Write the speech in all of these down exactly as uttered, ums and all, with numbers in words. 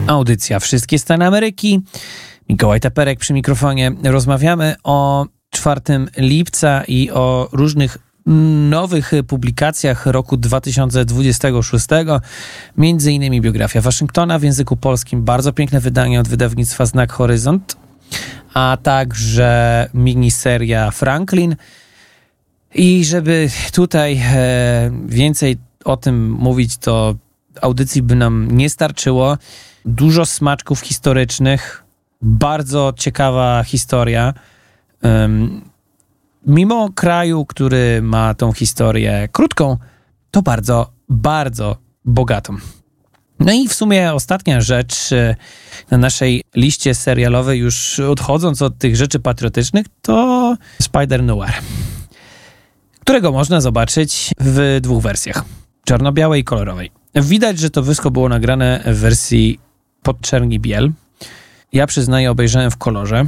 Audycja Wszystkie Stany Ameryki. Mikołaj Teperek przy mikrofonie. Rozmawiamy o czwartego lipca i o różnych nowych publikacjach roku dwa tysiące dwudziestego szóstego. Między innymi biografia Waszyngtona w języku polskim. Bardzo piękne wydanie od wydawnictwa Znak Horyzont. A także miniseria Franklin. I żeby tutaj e, więcej o tym mówić, to audycji by nam nie starczyło. Dużo smaczków historycznych, bardzo ciekawa historia. Um, mimo kraju, który ma tą historię krótką, to bardzo, bardzo bogatą. No i w sumie ostatnia rzecz na naszej liście serialowej, już odchodząc od tych rzeczy patriotycznych, to Spider-Noir, którego można zobaczyć w dwóch wersjach. Czarno-białej i kolorowej. Widać, że to wszystko było nagrane w wersji pod czerni biel. Ja przyznaję, obejrzałem w kolorze.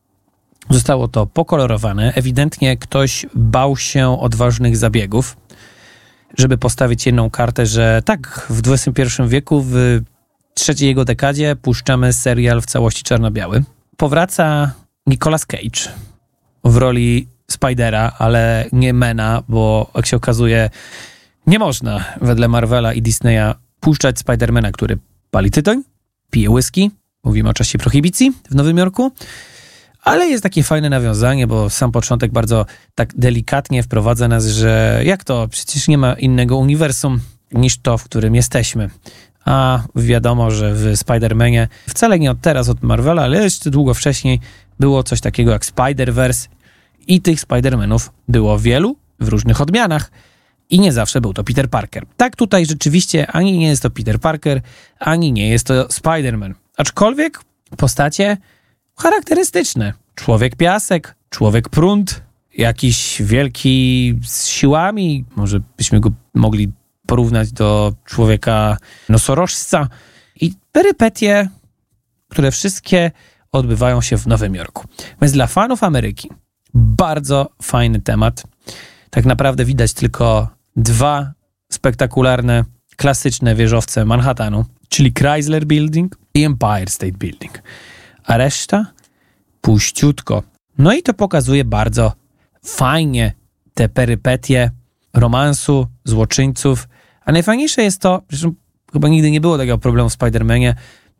Zostało to pokolorowane. Ewidentnie ktoś bał się odważnych zabiegów, żeby postawić jedną kartę, że tak, w dwudziestym pierwszym wieku, w trzeciej jego dekadzie puszczamy serial w całości czarno-biały. Powraca Nicolas Cage w roli Spidera, ale nie Mena, bo jak się okazuje, nie można wedle Marvela i Disneya puszczać Spidermana, który pali tytoń, pije whisky, mówimy o czasie prohibicji w Nowym Jorku, ale jest takie fajne nawiązanie, bo sam początek bardzo tak delikatnie wprowadza nas, że jak to, przecież nie ma innego uniwersum niż to, w którym jesteśmy. A wiadomo, że w Spider-Manie wcale nie od teraz, od Marvela, ale jeszcze długo wcześniej było coś takiego jak Spider-Verse i tych Spider-Manów było wielu w różnych odmianach. I nie zawsze był to Peter Parker. Tak tutaj rzeczywiście ani nie jest to Peter Parker, ani nie jest to Spider-Man. Aczkolwiek postacie charakterystyczne. Człowiek piasek, człowiek prąd, jakiś wielki z siłami. Może byśmy go mogli porównać do człowieka nosorożca. I perypetie, które wszystkie odbywają się w Nowym Jorku. Więc dla fanów Ameryki bardzo fajny temat. Tak naprawdę widać tylko dwa spektakularne, klasyczne wieżowce Manhattanu, czyli Chrysler Building i Empire State Building. A reszta puściutko. No i to pokazuje bardzo fajnie te perypetie romansu, złoczyńców. A najfajniejsze jest to, zresztą chyba nigdy nie było takiego problemu w Spider-Manie,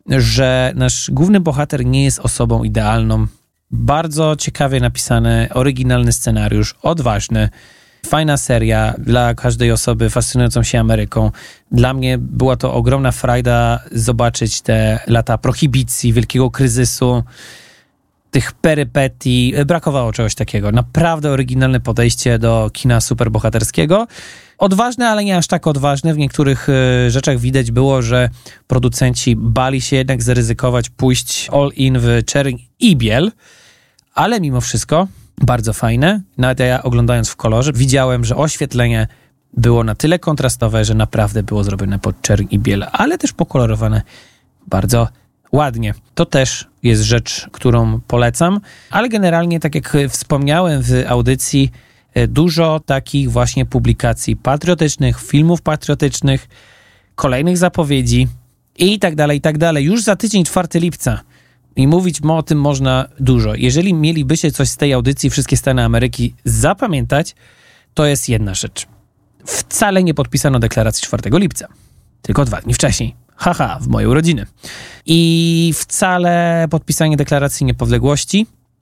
że nasz główny bohater nie jest osobą idealną. Bardzo ciekawie napisany, oryginalny scenariusz, odważny. Fajna seria dla każdej osoby fascynującą się Ameryką. Dla mnie była to ogromna frajda zobaczyć te lata prohibicji, wielkiego kryzysu, tych perypetii. Brakowało czegoś takiego. Naprawdę oryginalne podejście do kina superbohaterskiego. Odważne, ale nie aż tak odważne. W niektórych y, rzeczach widać było, że producenci bali się jednak zaryzykować, pójść all in w czerń i biel, ale mimo wszystko bardzo fajne. Nawet ja oglądając w kolorze widziałem, że oświetlenie było na tyle kontrastowe, że naprawdę było zrobione pod czerń i biel, ale też pokolorowane bardzo ładnie. To też jest rzecz, którą polecam, ale generalnie, tak jak wspomniałem w audycji, dużo takich właśnie publikacji patriotycznych, filmów patriotycznych, kolejnych zapowiedzi i tak dalej, i tak dalej. Już za tydzień, czwartego lipca. I mówić o tym można dużo. Jeżeli mielibyście coś z tej audycji Wszystkie Stany Ameryki zapamiętać, to jest jedna rzecz. Wcale nie podpisano deklaracji czwartego lipca. Tylko dwa dni wcześniej. Haha, w moje urodziny. I wcale podpisanie deklaracji niepodległości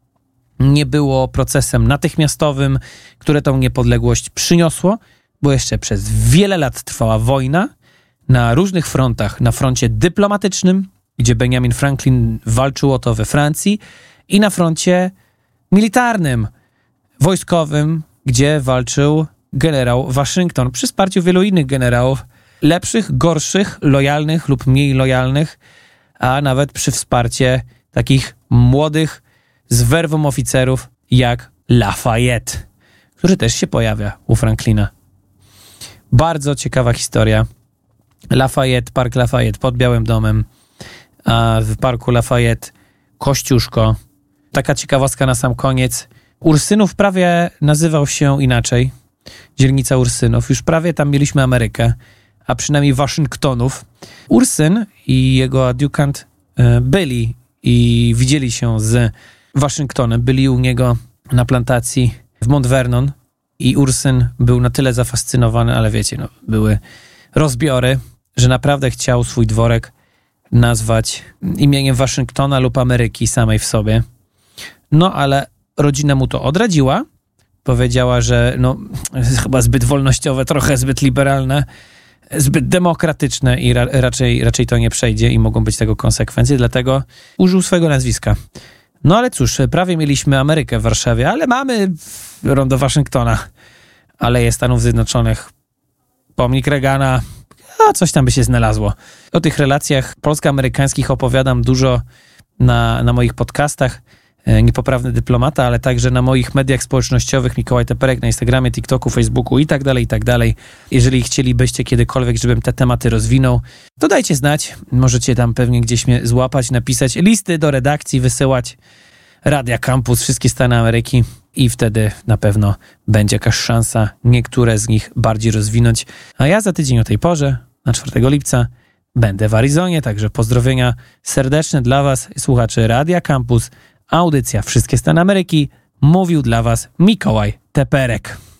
nie było procesem natychmiastowym, które tą niepodległość przyniosło, bo jeszcze przez wiele lat trwała wojna na różnych frontach. Na froncie dyplomatycznym, gdzie Benjamin Franklin walczył o to we Francji, i na froncie militarnym, wojskowym, gdzie walczył generał Waszyngton przy wsparciu wielu innych generałów, lepszych, gorszych, lojalnych lub mniej lojalnych, a nawet przy wsparciu takich młodych, z werwą oficerów jak Lafayette, który też się pojawia u Franklina. Bardzo ciekawa historia. Lafayette, Park Lafayette pod Białym Domem, a w Parku Lafayette Kościuszko. Taka ciekawostka na sam koniec. Ursynów prawie nazywał się inaczej. Dzielnica Ursynów. Już prawie tam mieliśmy Amerykę, a przynajmniej Waszyngtonów. Ursyn i jego adiukant byli i widzieli się z Waszyngtonem. Byli u niego na plantacji w Mount Vernon i Ursyn był na tyle zafascynowany, ale wiecie, no, były rozbiory, że naprawdę chciał swój dworek nazwać imieniem Waszyngtona lub Ameryki samej w sobie. No, ale rodzina mu to odradziła. Powiedziała, że no, chyba zbyt wolnościowe, trochę zbyt liberalne, zbyt demokratyczne i ra- raczej, raczej to nie przejdzie i mogą być tego konsekwencje, dlatego użył swojego nazwiska. No ale cóż, prawie mieliśmy Amerykę w Warszawie, ale mamy rondo Waszyngtona, Aleje Stanów Zjednoczonych, pomnik Reagana, a coś tam by się znalazło. O tych relacjach polsko-amerykańskich opowiadam dużo na, na moich podcastach. Niepoprawny dyplomata, ale także na moich mediach społecznościowych, Mikołaj Teperek, na Instagramie, TikToku, Facebooku i tak dalej, i tak dalej. Jeżeli chcielibyście kiedykolwiek, żebym te tematy rozwinął, to dajcie znać. Możecie tam pewnie gdzieś mnie złapać, napisać listy do redakcji, wysyłać Radia Campus, wszystkie Stany Ameryki i wtedy na pewno będzie jakaś szansa niektóre z nich bardziej rozwinąć. A ja za tydzień o tej porze, na czwartego lipca, będę w Arizonie, także pozdrowienia serdeczne dla Was, słuchaczy Radia Campus. Audycja Wszystkie Stany Ameryki. Mówił dla Was Mikołaj Teperek.